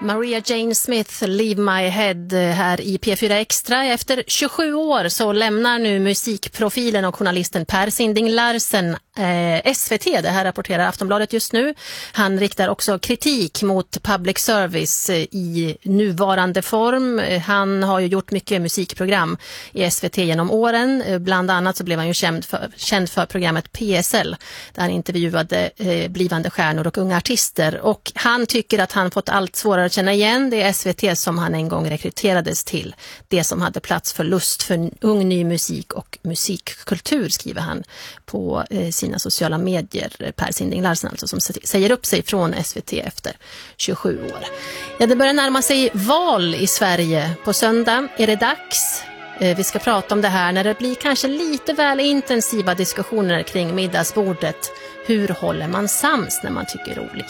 Maria Jane Smith, Leave My Head här i P4 Extra. Efter 27 år så lämnar nu musikprofilen och journalisten Per Sinding Larsen SVT. Det här rapporterar Aftonbladet just nu. Han riktar också kritik mot public service i nuvarande form. Han har ju gjort mycket musikprogram i SVT genom åren. Bland annat så blev han ju känd för programmet PSL där han intervjuade blivande stjärnor och unga artister. Och han tycker att han fått allt svårare att känna igen. Det är SVT som han en gång rekryterades till. Det som hade plats för lust för ung ny musik och musikkultur, skriver han på sina sociala medier. Per Sinding Larsen alltså, som säger upp sig från SVT efter 27 år. Ja, det börjar närma sig val i Sverige. På söndag är det dags. Vi ska prata om det här när det blir kanske lite väl intensiva diskussioner kring middagsbordet. Hur håller man sams när man tycker olika?